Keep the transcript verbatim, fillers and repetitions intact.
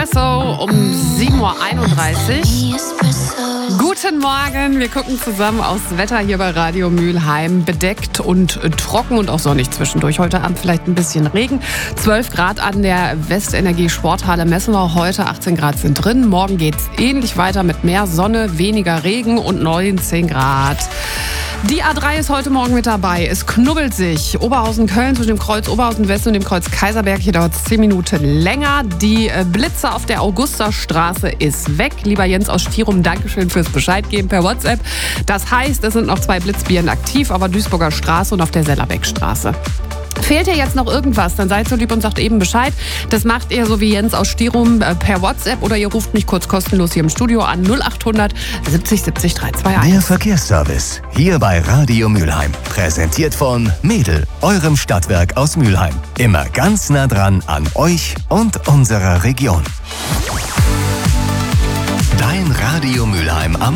Espresso um sieben Uhr einunddreißig. Guten Morgen, wir gucken zusammen aufs Wetter hier bei Radio Mülheim. Bedeckt und trocken und auch sonnig zwischendurch. Heute Abend vielleicht ein bisschen Regen. zwölf Grad an der Westenergie Sporthalle messen wir heute. achtzehn Grad sind drin. Morgen geht's ähnlich weiter mit mehr Sonne, weniger Regen und neunzehn Grad. Die A drei ist heute Morgen mit dabei. Es knubbelt sich. Oberhausen-Köln zwischen dem Kreuz Oberhausen-West und dem Kreuz Kaiserberg. Hier dauert es zehn Minuten länger. Die Blitze auf der Augusterstraße ist weg. Lieber Jens aus Stirum, Dankeschön fürs Bescheid geben per WhatsApp. Das heißt, es sind noch zwei Blitzbieren aktiv, aber Duisburger Straße und auf der Sellerbeckstraße. Fehlt dir jetzt noch irgendwas, dann seid so lieb und sagt eben Bescheid. Das macht ihr so wie Jens aus Stirum per WhatsApp oder ihr ruft mich kurz kostenlos hier im Studio an null acht hundert siebzig siebzig drei zwei eins. Der Verkehrsservice hier bei Radio Mülheim. Präsentiert von Mädel, eurem Stadtwerk aus Mülheim. Immer ganz nah dran an euch und unserer Region. Dein Radio Mülheim am